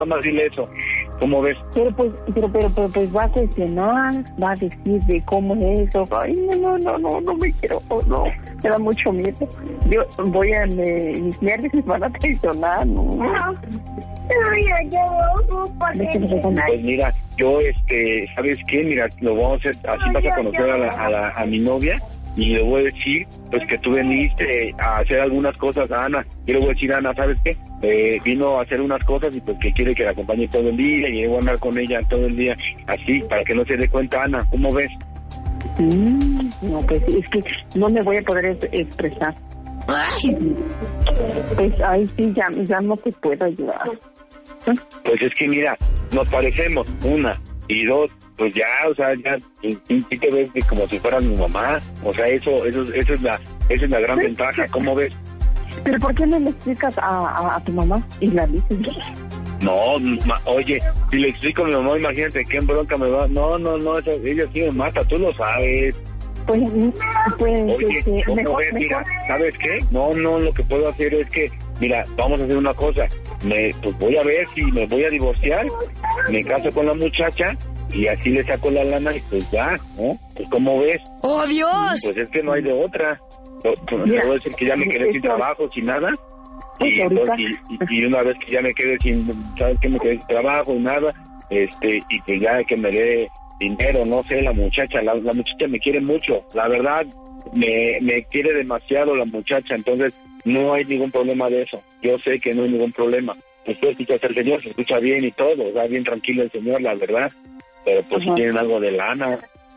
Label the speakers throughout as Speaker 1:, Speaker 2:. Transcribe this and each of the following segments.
Speaker 1: más dile eso. ¿Cómo ves?
Speaker 2: Pero va a cuestionar, va a decir de cómo es eso. Ay, no me quiero, no, me da mucho miedo. Yo mis nervios me van a traicionar, ¿no?
Speaker 1: Pues mira, yo, ¿sabes qué? Mira, lo vamos a hacer, así vas a conocer a mi novia, y le voy a decir, pues, que tú veniste a hacer algunas cosas a Ana. Yo le voy a decir a Ana, ¿sabes qué? Vino a hacer unas cosas y pues que quiere que la acompañe todo el día, y voy a andar con ella todo el día, así, para que no se dé cuenta Ana. ¿Cómo ves?
Speaker 2: No, pues, es que no me voy a poder expresar. Pues, ahí sí, ya no te puedo ayudar.
Speaker 1: Pues es que mira, nos parecemos, una, y dos, pues ya, o sea, ya sí te ves como si fueras mi mamá, o sea, esa es la gran ventaja. ¿Cómo ves?
Speaker 2: Pero ¿por qué no le explicas a tu mamá y la dices?
Speaker 1: No, oye, si le explico a mi mamá, imagínate qué bronca me va. No, ella sí me mata, tú lo sabes.
Speaker 2: Pues
Speaker 1: oye,
Speaker 2: mejor.
Speaker 1: Mira, ¿sabes qué? No, lo que puedo hacer es que, mira, vamos a hacer una cosa. Pues voy a ver si me voy a divorciar, me caso con la muchacha y así le saco la lana y pues ya, ¿no? Pues ¿cómo ves?
Speaker 3: ¡Oh, Dios!
Speaker 1: Pues es que no hay de otra. Pues te voy a decir que ya me quedé sin trabajo, sin nada. Y una vez que ya me quedé sin, ¿sabes qué? Me quedé sin trabajo y nada, y que ya que me dé dinero, no sé, la muchacha me quiere mucho, la verdad, me quiere demasiado la muchacha, entonces no hay ningún problema de eso. Yo sé que no hay ningún problema. Pues tú escuchas al señor, se escucha bien y todo, está bien tranquilo el señor, la verdad, pero pues si tienen algo de lana.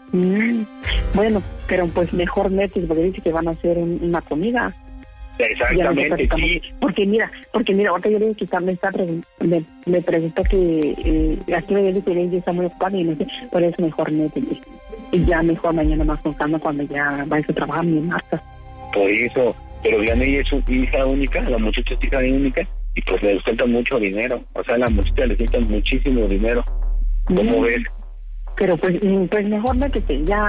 Speaker 2: Bueno, pero pues mejor metes, porque dice que van a hacer una comida.
Speaker 1: Exactamente, sí.
Speaker 2: Porque mira, ahorita yo le dije que me preguntó que aquí me dice que ella está muy ocupada y no sé, por eso mejor métete. Y ya mejor mañana más con calma cuando ya vayas a trabajar mi marca.
Speaker 1: Por eso, pero Vianney es su hija única, la muchacha es hija única, y pues le sueltan mucho dinero, o sea, a la muchacha le sueltan muchísimo dinero. ¿Cómo ves?
Speaker 2: Pero pues mejor métete, ya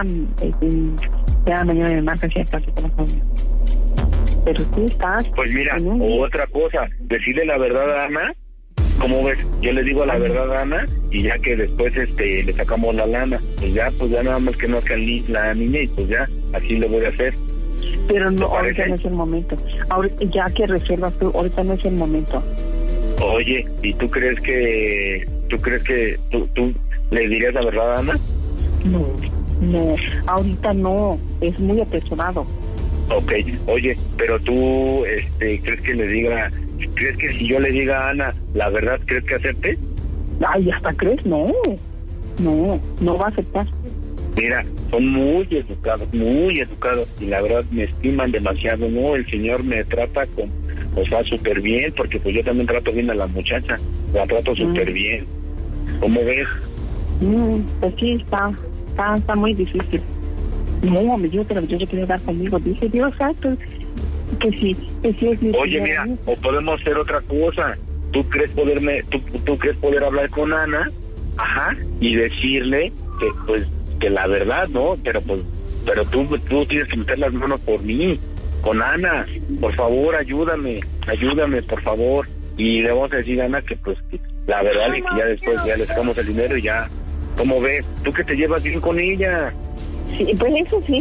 Speaker 2: mañana me marcas y ya estás con la familia. Pero sí estás.
Speaker 1: Pues mira, otra cosa, decirle la verdad a Ana. ¿Cómo ves? Yo le digo la verdad a Ana y ya que después le sacamos la lana. Pues ya nada más que no haga la niña y pues ya, así lo voy a hacer.
Speaker 2: Pero no, ahorita no es el momento. Ya que reservas tú, ahorita no es el momento.
Speaker 1: Oye, ¿y tú crees que tú le dirías la verdad a Ana?
Speaker 2: No, ahorita no, es muy apresurado.
Speaker 1: Ok, oye, pero tú, ¿crees que le diga, crees que si yo le diga a Ana la verdad, crees que acepte?
Speaker 2: Ay, ¿hasta crees? No va a aceptar.
Speaker 1: Mira, son muy educados, y la verdad me estiman demasiado, ¿no? El señor me trata súper bien, porque pues yo también trato bien a la muchacha, la trato súper bien. ¿Cómo ves?
Speaker 2: Pues sí, está muy difícil. No, pero yo quiero dar conmigo. Dije, Dios santo, que sí es mi.
Speaker 1: Oye, mira, o podemos hacer otra cosa. ¿Tú crees poder hablar con Ana? Ajá, y decirle que, pues, que la verdad, ¿no? Pero tú tienes que meter las manos por mí, con Ana. Por favor, ayúdame, por favor. Y le vamos a decir a Ana que, pues, que la verdad y que ya después ya le sacamos el dinero y ya. ¿Cómo ves? ¿Tú que te llevas bien con ella?
Speaker 2: Sí, pues eso sí,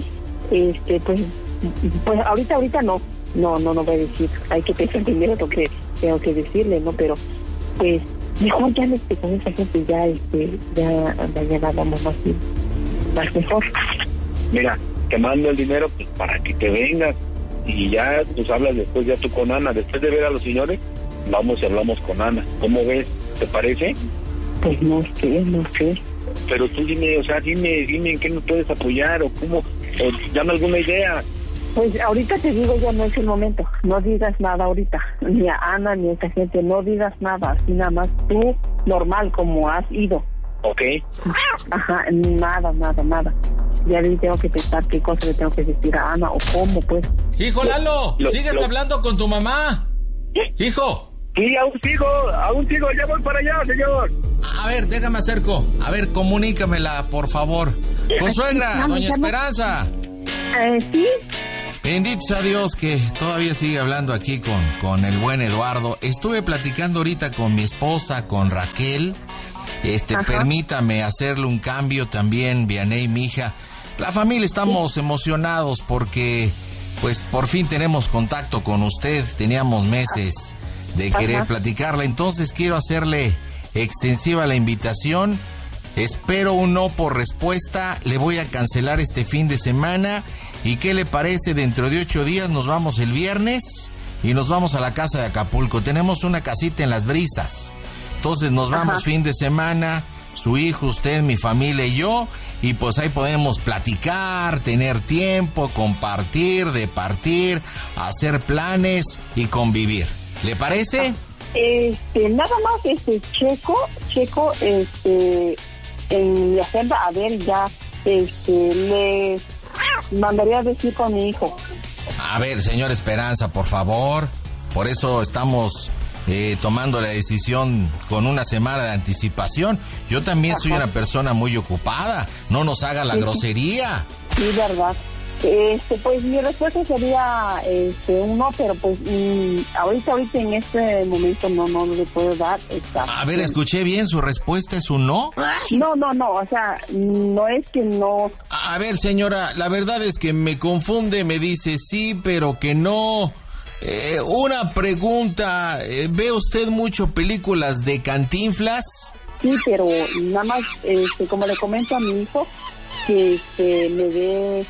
Speaker 2: pues ahorita no voy a decir, hay que pensar primero lo que tengo que decirle, ¿no? Pero pues mejor ya con esa gente ya mañana vamos más mejor.
Speaker 1: Mira, te mando el dinero pues, para que te vengas y ya pues hablas después ya tú con Ana, después de ver a los señores, vamos y hablamos con Ana. ¿Cómo ves? ¿Te parece?
Speaker 2: Pues no sé.
Speaker 1: Pero tú dime, o sea, dime en qué nos puedes apoyar o cómo, o dame alguna idea.
Speaker 2: Pues ahorita te digo, ya no es el momento, no digas nada ahorita, ni a Ana ni a esta gente, no digas nada, así nada más tú, normal, como has ido.
Speaker 1: Ok.
Speaker 2: Ajá, nada. Ya tengo que pensar qué cosa le tengo que decir a Ana o cómo, pues.
Speaker 4: Hijo Lalo, ¿sigues hablando con tu mamá? Hijo.
Speaker 1: Sí, aún sigo, ya voy para allá, señor.
Speaker 4: A ver, déjame acerco. A ver, comunícamela, por favor. Con suegra, doña Esperanza.
Speaker 2: Sí.
Speaker 4: Bendito sea Dios que todavía sigue hablando aquí con el buen Eduardo. Estuve platicando ahorita con mi esposa, con Raquel. Permítame hacerle un cambio también, Vianey, mi hija. La familia estamos emocionados porque, pues, por fin tenemos contacto con usted. Teníamos meses de querer platicarla. Entonces quiero hacerle extensiva la invitación. Espero un no por respuesta. Le voy a cancelar este fin de semana. ¿Y qué le parece? Dentro de 8 días nos vamos el viernes y nos vamos a la casa de Acapulco. Tenemos una casita en Las Brisas. Entonces nos vamos fin de semana, su hijo, usted, mi familia y yo. Y pues ahí podemos platicar, tener tiempo, compartir, departir, hacer planes y convivir. ¿Le parece?
Speaker 2: Nada más, checo, en mi agenda, a ver, ya, le mandaría a decir con mi hijo.
Speaker 4: A ver, señor Esperanza, por favor. Por eso estamos tomando la decisión con una semana de anticipación. Yo también soy una persona muy ocupada. No nos haga la grosería.
Speaker 2: Sí, verdad. Pues mi respuesta sería un no, pero pues ahorita en este momento no le puedo dar.
Speaker 4: A ver, escuché bien, ¿su respuesta es un no?
Speaker 2: No, o sea, no es que no.
Speaker 4: A ver, señora, la verdad es que me confunde, me dice sí, pero que no. Una pregunta, ¿ve usted mucho películas de Cantinflas?
Speaker 2: Sí, pero nada más, como le comento a mi hijo, que me dé...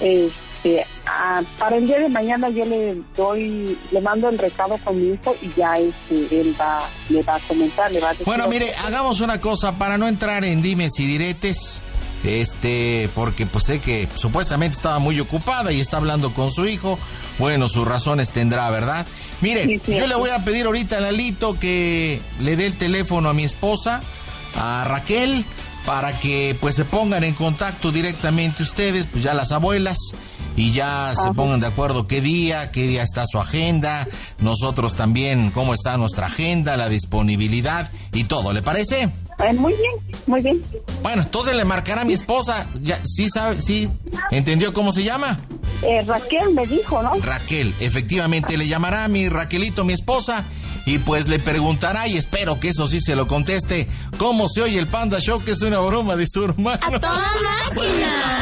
Speaker 2: para el día de mañana yo le mando el recado con mi hijo y ya él le va a comentar, le va a decir.
Speaker 4: Bueno, mire, hagamos una cosa para no entrar en dimes y diretes, porque pues sé que supuestamente estaba muy ocupada y está hablando con su hijo. Bueno, sus razones tendrá, ¿verdad? Mire, sí, yo le voy a pedir ahorita a Lalito que le dé el teléfono a mi esposa, a Raquel, para que pues se pongan en contacto directamente ustedes, pues ya las abuelas, y ya se pongan de acuerdo qué día está su agenda, nosotros también cómo está nuestra agenda, la disponibilidad y todo, ¿le parece?
Speaker 2: Muy bien.
Speaker 4: Bueno, entonces le marcará a mi esposa, ya, ¿sí sabe, sí entendió cómo se llama?
Speaker 2: Raquel me dijo, ¿no?
Speaker 4: Raquel, efectivamente, le llamará a mi Raquelito, mi esposa, y pues le preguntará, y espero que eso sí se lo conteste, ¿cómo se oye el Panda Show? Que es una broma de su hermano.
Speaker 3: ¡A toda máquina!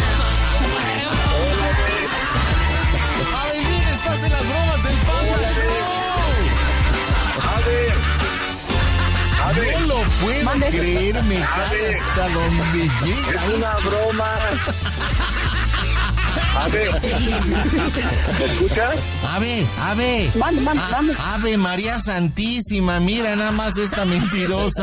Speaker 4: Abelín, estás en las bromas del Panda Show. A ver. No lo puedo creer, me cae hasta donde llega.
Speaker 1: Es una broma. ¿Me escuchas?
Speaker 4: Ave.
Speaker 2: Mande.
Speaker 4: Ave María Santísima, mira nada más esta mentirosa.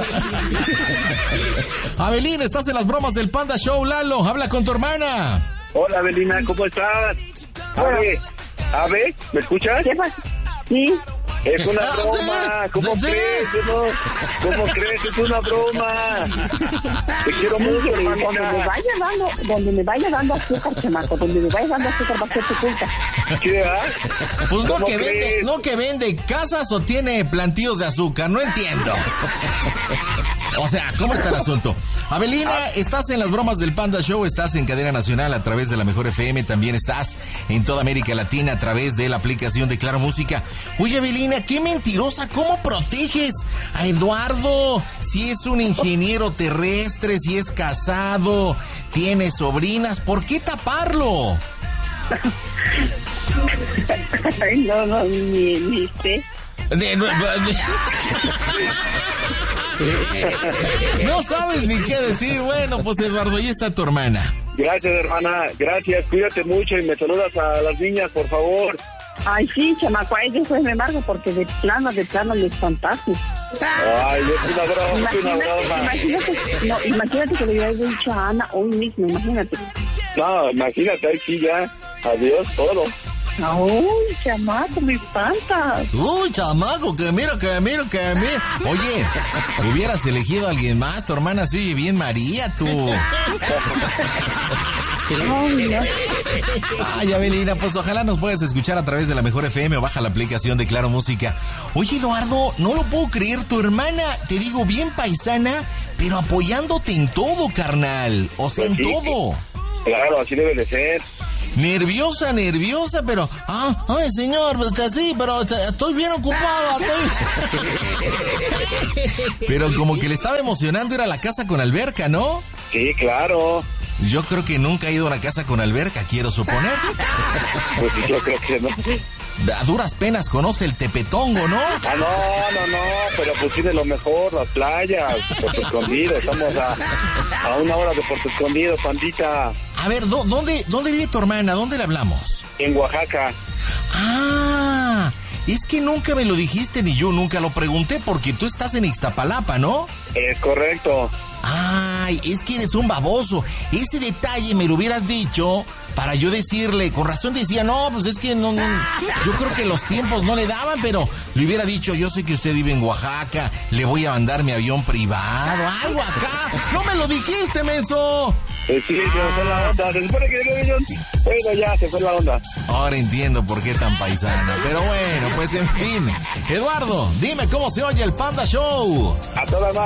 Speaker 4: Abelín, estás en las bromas del Panda Show. Lalo, habla con tu hermana.
Speaker 1: Hola, Abelina, ¿cómo estás? Ave, ¿me escuchas?
Speaker 2: ¿Qué pasa? Sí.
Speaker 1: Es una broma, ¿cómo crees? ¿Cómo crees? Es una broma. Te quiero mucho, hermanita.
Speaker 2: Donde me vaya dando azúcar, chamaco, donde me vaya dando azúcar va a ser tu culpa.
Speaker 1: ¿Qué,
Speaker 4: Pues no que vende casas o tiene plantíos de azúcar, no entiendo. O sea, ¿cómo está el asunto? Abelina, estás en las bromas del Panda Show, estás en cadena nacional a través de la Mejor FM, también estás en toda América Latina a través de la aplicación de Claro Música. Oye, Abelina, qué mentirosa, ¿cómo proteges a Eduardo? Si es un ingeniero terrestre, si es casado, tiene sobrinas, ¿por qué taparlo?
Speaker 2: No, ni sé.
Speaker 4: No sabes ni qué decir. Bueno, pues Eduardo, ahí está tu hermana.
Speaker 1: Gracias, hermana, gracias, cuídate mucho y me saludas a las niñas, por favor.
Speaker 2: Ay, sí, chamaco, a ellos pues me embargo porque de plano les fantasma.
Speaker 1: Ay, es una broma,
Speaker 2: Imagínate que le hubiera dicho a Ana hoy mismo, imagínate.
Speaker 1: No, imagínate, ahí sí ya, adiós todo.
Speaker 2: Uy, chamaco, me espantas.
Speaker 4: Uy, chamaco, que mira. Oye, hubieras elegido a alguien más, tu hermana se oye bien María, tú. Ay, Abelina, pues ojalá nos puedas escuchar a través de la Mejor FM o baja la aplicación de Claro Música. Oye, Eduardo, no lo puedo creer, tu hermana, te digo, bien paisana, pero apoyándote en todo, carnal. O sea, pues en todo.
Speaker 1: Claro, así debe de ser.
Speaker 4: Nerviosa, pero... ay, señor, pues sí, pero estoy bien ocupada. Pero como que le estaba emocionando ir a la casa con alberca, ¿no?
Speaker 1: Sí, claro.
Speaker 4: Yo creo que nunca ha ido a una casa con alberca, quiero suponer.
Speaker 1: Pues yo creo que no.
Speaker 4: A duras penas conoce el Tepetongo, ¿no?
Speaker 1: No, pero pues sí de lo mejor, las playas, Puerto Escondido, estamos a 1 hora de Puerto Escondido, pandita.
Speaker 4: A ver, ¿dónde vive tu hermana? ¿Dónde le hablamos?
Speaker 1: En Oaxaca.
Speaker 4: Ah, es que nunca me lo dijiste ni yo nunca lo pregunté porque tú estás en Ixtapalapa, ¿no?
Speaker 1: Es correcto.
Speaker 4: Ay, es que eres un baboso. Ese detalle me lo hubieras dicho para yo decirle, con razón decía, no, pues es que no, yo creo que los tiempos no le daban, pero le hubiera dicho, yo sé que usted vive en Oaxaca, le voy a mandar mi avión privado, algo acá. No me lo dijiste, menso.
Speaker 1: Sí, se fue la onda. Se supone que bueno, ya se fue la onda.
Speaker 4: Ahora entiendo por qué tan paisana. Pero bueno, pues en fin. Eduardo, dime cómo se oye el Panda Show.
Speaker 1: A toda madre.